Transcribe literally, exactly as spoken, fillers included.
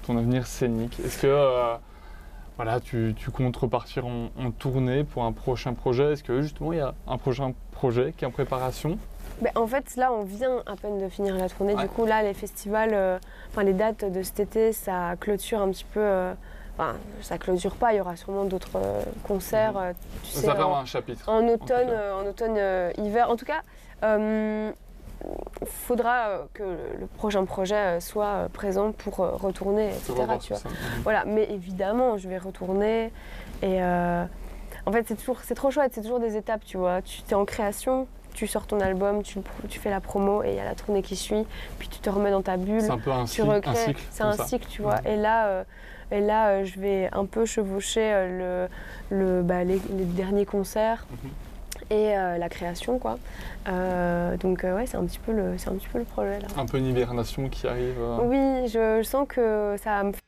ton avenir scénique? Est-ce que euh, voilà, tu, tu comptes repartir en, en tournée pour un prochain projet? Est-ce que justement il y a un prochain projet qui est en préparation? Ben, en fait, là, on vient à peine de finir la tournée. Ouais. Du coup, là, les festivals, euh, enfin les dates de cet été, ça clôture un petit peu. euh, Enfin, ça clôture pas. Il y aura sûrement d'autres euh, concerts. Mhm. euh, tu Ça sais, fait en, un chapitre. en en tout automne, cas. euh, en automne, euh, hiver. En tout cas, euh, faudra euh, que le, le prochain projet euh, soit euh, présent pour euh, retourner, Tu et cetera. revois Tu tout vois. ça. Mhm. Voilà. Mais évidemment, je vais retourner. Et euh, en fait, c'est toujours, c'est trop chouette. C'est toujours des étapes, tu vois. Tu es en création. Tu sors ton album, tu, tu fais la promo et il y a la tournée qui suit, puis tu te remets dans ta bulle, C'est un peu un, tu cycle, un recrées, cycle. c'est comme un ça. cycle, tu vois. Mhm. Et là, euh, et là euh, je vais un peu chevaucher euh, le, le, bah, les, les derniers concerts Mhm. et euh, la création, quoi. Euh, donc euh, ouais, c'est un petit peu le, c'est un petit peu le projet là. Un peu une hibernation qui arrive. euh, Oui, je, je sens que ça va me